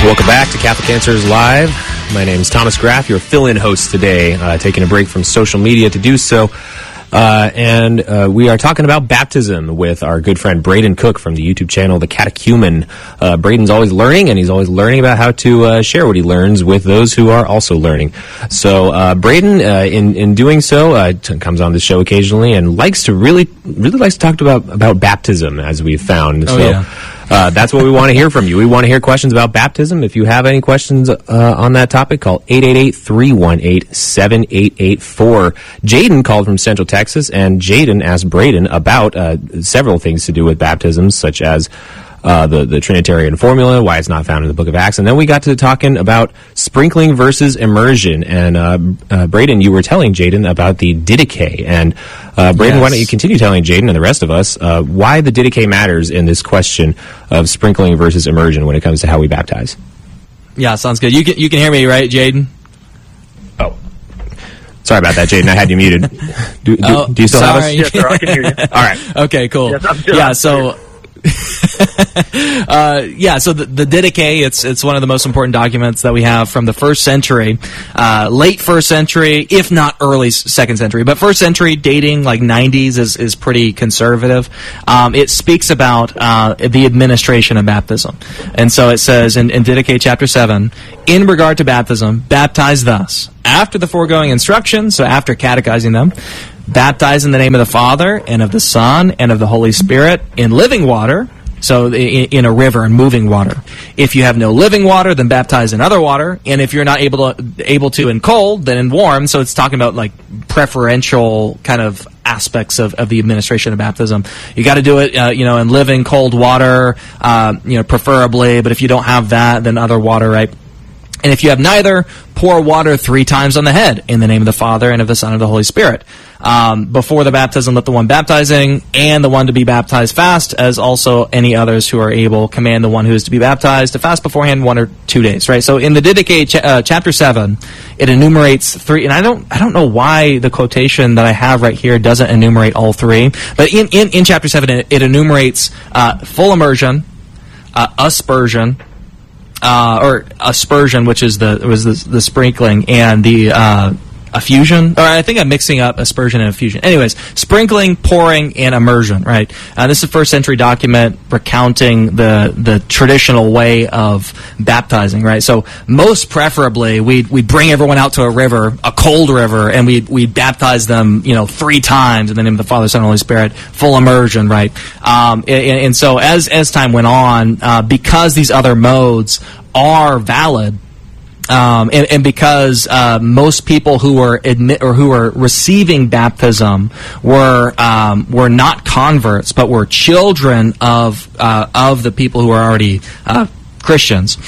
Welcome back to Catholic Answers Live. My name is Thomas Graff, your fill-in host today, taking a break from social media to do so. And we are talking about baptism with our good friend Braden Cook from the YouTube channel The Catechumen. Braden's always learning, and he's always learning about how to share what he learns with those who are also learning. So Braden, in doing so, comes on the show occasionally and likes to really likes to talk about baptism, as we've found. That's what we want to hear from you. We want to hear questions about baptism. If you have any questions on that topic, call 888-318-7884. Jaden called from Central Texas, and Jaden asked Braden about several things to do with baptisms, such as the Trinitarian formula, why it's not found in the Book of Acts. And then we got to talking about sprinkling versus immersion. And Braden, you were telling Jaden about the Didache. And Braden, yes. Why don't you continue telling Jaden and the rest of us why the Didache matters in this question of sprinkling versus immersion when it comes to how we baptize? Yeah, sounds good. You can hear me, right, Jaden? Oh. Sorry about that, Jaden. I had you muted. Do you still have us? Yes, sir. I can hear you. All right. Okay, cool. Yes, I'm still so the Didache, it's one of the most important documents that we have from the first century, late first century, if not early second century, but first century dating like 90s is pretty conservative. It speaks about the administration of baptism. And so it says in Didache chapter 7, in regard to baptism, baptize thus. After the foregoing instructions, so after catechizing them, baptize in the name of the Father, and of the Son, and of the Holy Spirit, in living water, so in a river and moving water. If you have no living water, then baptize in other water, and if you're not able to in cold, then in warm. So it's talking about like preferential kind of aspects of the administration of baptism. You got to do it, in living cold water, preferably, but if you don't have that, then other water, right? And if you have neither, pour water 3 times on the head in the name of the Father and of the Son and of the Holy Spirit. Before the baptism, let the one baptizing and the one to be baptized fast, as also any others who are able command the one who is to be baptized to fast beforehand 1 or 2 days. Right. So in the Didache chapter 7, it enumerates 3, and I don't know why the quotation that I have right here doesn't enumerate all 3, but in chapter 7 it enumerates full immersion, aspersion. Or aspersion, which is the sprinkling, and the effusion. Or I think I'm mixing up aspersion and effusion. Anyways, sprinkling, pouring, and immersion. Right. This is a first century document recounting the traditional way of baptizing. Right. So most preferably, we'd bring everyone out to a river, a cold river, and we'd baptize them, 3 times in the name of the Father, Son, and Holy Spirit, full immersion. Right. And so as time went on, because these other modes are valid. And because most people who were receiving baptism were not converts, but were children of the people who are already Christians,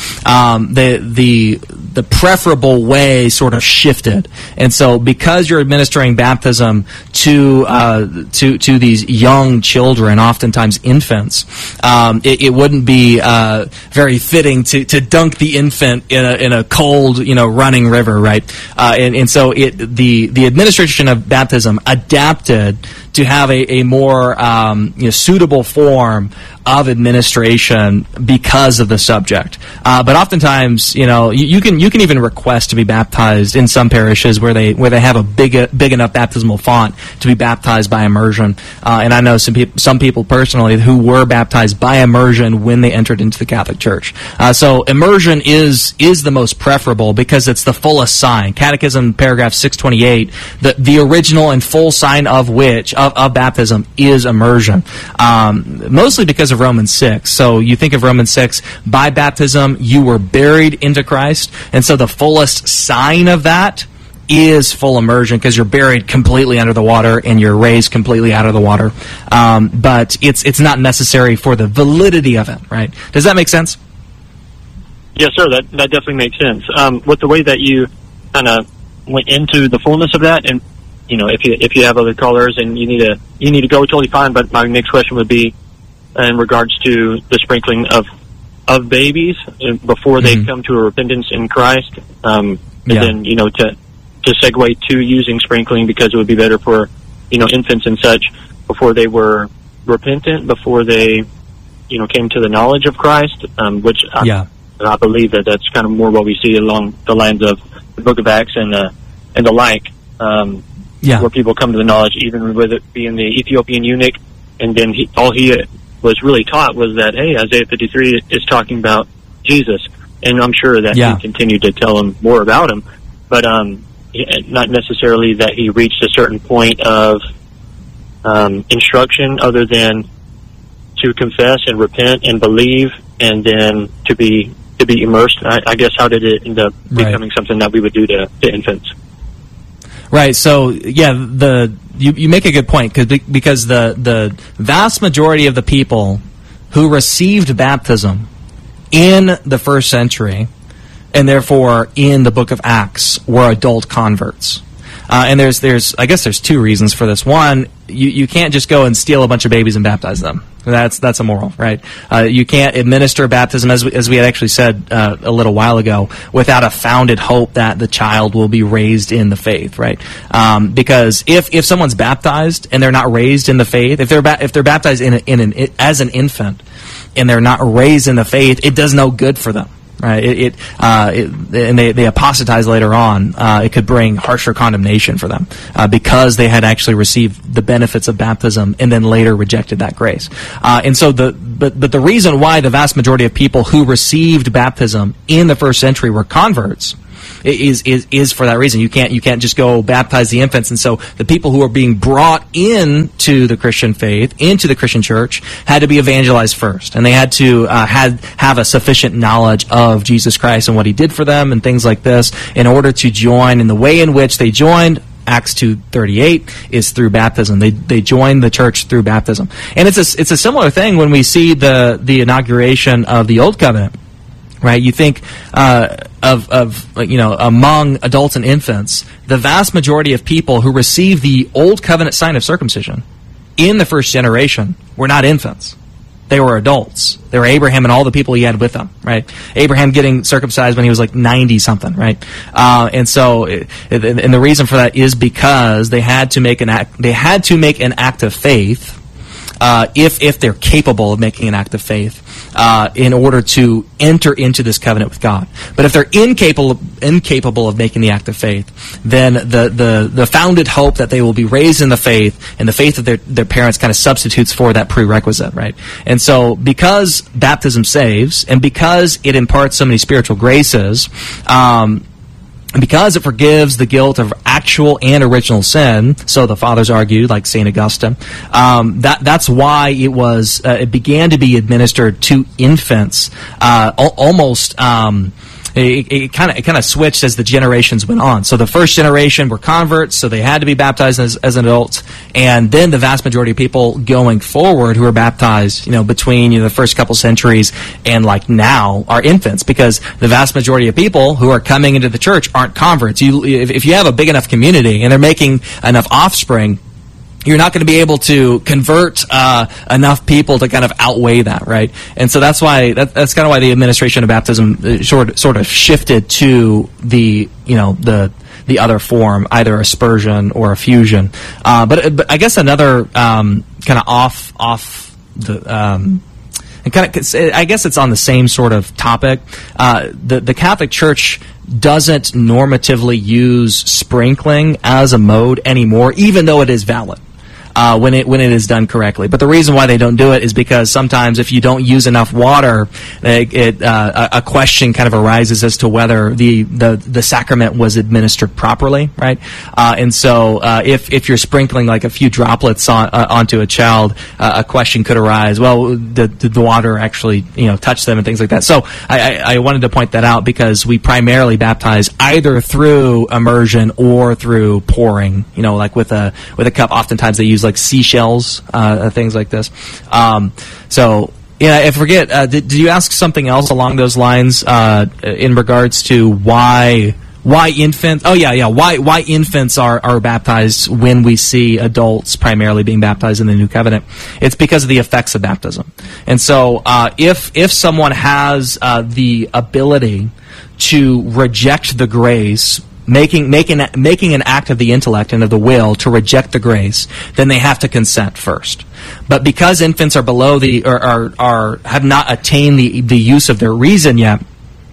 the preferable way sort of shifted. And so because you're administering baptism to these young children, oftentimes infants, it wouldn't be very fitting to dunk the infant in a cold, running river, right? And so the administration of baptism adapted to have a more suitable form of administration because of the subject. But oftentimes, you can even request to be baptized in some parishes where they have a big enough baptismal font to be baptized by immersion. And I know some people personally who were baptized by immersion when they entered into the Catholic Church. So immersion is the most preferable because it's the fullest sign. Catechism paragraph 628, the original and full sign of which of baptism is immersion. Mostly because of Romans 6. So you think of Romans 6, by baptism you were buried into Christ, and so the fullest sign of that is full immersion because you're buried completely under the water and you're raised completely out of the water. But it's not necessary for the validity of it, right? Does that make sense? Yes, sir. That definitely makes sense. With the way that you kind of went into the fullness of that, and if you have other callers and you need to go, totally fine. But my next question would be in regards to the sprinkling of babies before they come to a repentance in Christ. And then to segue to using sprinkling because it would be better for infants and such before they were repentant, before they came to the knowledge of Christ. Which I believe that that's kind of more what we see along the lines of the Book of Acts and the like, where people come to the knowledge, even with it being the Ethiopian eunuch, and then all he was really taught was that, hey, Isaiah 53 is talking about Jesus, and I'm sure that he continued to tell him more about him, but not necessarily that he reached a certain point of instruction other than to confess and repent and believe, and then to be immersed. I guess, how did it end up becoming something that we would do to infants? Right. So you make a good point, because the vast majority of the people who received baptism in the first century, and therefore in the Book of Acts, were adult converts. And there's I guess there's two reasons for this. One, you can't just go and steal a bunch of babies and baptize them. That's immoral, right? You can't administer baptism, as we had actually said a little while ago, without a founded hope that the child will be raised in the faith, right? Because if someone's baptized and they're not raised in the faith, if they're baptized as an infant and they're not raised in the faith, it does no good for them. Right, and they apostatize later on. It could bring harsher condemnation for them because they had actually received the benefits of baptism and then later rejected that grace. And so but the reason why the vast majority of people who received baptism in the first century were converts is for that reason. You can't just go baptize the infants, and so the people who are being brought into the Christian faith, into the Christian church, had to be evangelized first, and they had to have a sufficient knowledge of Jesus Christ and what He did for them and things like this in order to join. And the way in which they joined, Acts 2:38, is through baptism. They joined the church through baptism, and it's a similar thing when we see the inauguration of the Old Covenant. Right, you think among adults and infants, the vast majority of people who received the Old Covenant sign of circumcision in the first generation were not infants. They were adults. They were Abraham and all the people he had with him, right? Abraham getting circumcised when he was like 90-something, right? And the reason for that is because they had to make an act of faith, if they're capable of making an act of faith, in order to enter into this covenant with God. But if they're incapable of making the act of faith, then the founded hope that they will be raised in the faith, and the faith of their parents kind of substitutes for that prerequisite, right? And so because baptism saves, and because it imparts so many spiritual graces, and because it forgives the guilt of actual and original sin, so the fathers argued, like St. Augustine, that's why it began to be administered to infants, almost. It kind of switched as the generations went on. So the first generation were converts, so they had to be baptized as adults, and then the vast majority of people going forward who were baptized, between the first couple centuries and like now are infants, because the vast majority of people who are coming into the church aren't converts. If you have a big enough community and they're making enough offspring, you're not going to be able to convert enough people to kind of outweigh that, right? And so that's why that's kind of why the administration of baptism sort of shifted to the other form, either aspersion or effusion. But I guess another kind of off the. I guess it's on the same sort of topic. The Catholic Church doesn't normatively use sprinkling as a mode anymore, even though it is valid when it is done correctly. But the reason why they don't do it is because sometimes if you don't use enough water, a question kind of arises as to whether the sacrament was administered properly, right? And so if you're sprinkling like a few droplets onto a child, a question could arise. Well, did the water actually touch them and things like that? So I wanted to point that out because we primarily baptize either through immersion or through pouring. Like with a cup. Oftentimes they use like seashells, things like this. So I forget. Did you ask something else along those lines in regards to why infants? Oh yeah. Why infants are baptized when we see adults primarily being baptized in the New Covenant? It's because of the effects of baptism. And so if someone has the ability to reject the grace, making an act of the intellect and of the will to reject the grace, then they have to consent first. But because infants are below have not attained the use of their reason yet,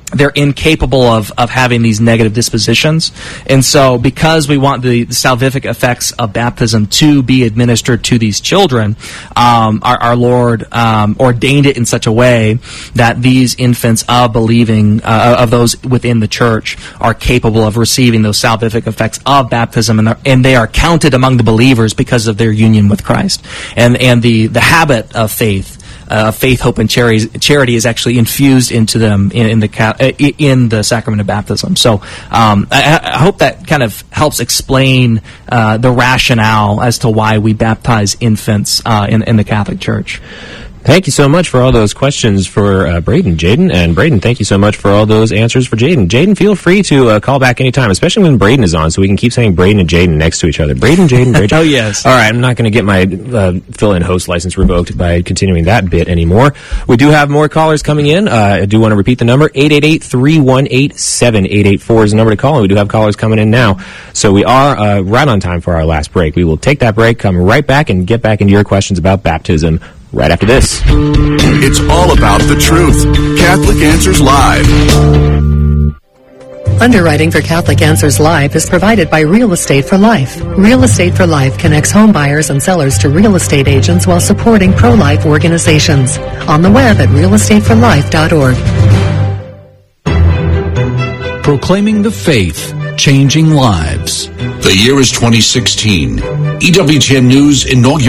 they're incapable of having these negative dispositions. And so because we want the salvific effects of baptism to be administered to these children, our Lord ordained it in such a way that these infants of believing, of those within the church, are capable of receiving those salvific effects of baptism, and they are counted among the believers because of their union with Christ. And the habit of faith, hope, and charity is actually infused into them in the sacrament of baptism. So I hope that kind of helps explain the rationale as to why we baptize infants in the Catholic Church. Thank you so much for all those questions for Braden, Jaden. And Braden, thank you so much for all those answers for Jaden. Jaden, feel free to call back anytime, especially when Braden is on, so we can keep saying Braden and Jaden next to each other. Braden, Jaden, Braden. Oh, yes. All right, I'm not going to get my fill-in host license revoked by continuing that bit anymore. We do have more callers coming in. I do want to repeat the number. 888-318-7884 is the number to call, and we do have callers coming in now. So we are right on time for our last break. We will take that break, come right back, and get back into your questions about baptism right after this. It's all about the truth. Catholic Answers Live. Underwriting for Catholic Answers Live is provided by Real Estate for Life. Real Estate for Life connects home buyers and sellers to real estate agents while supporting pro-life organizations. On the web at realestateforlife.org. Proclaiming the faith, changing lives. The year is 2016. EWTN News inaugurates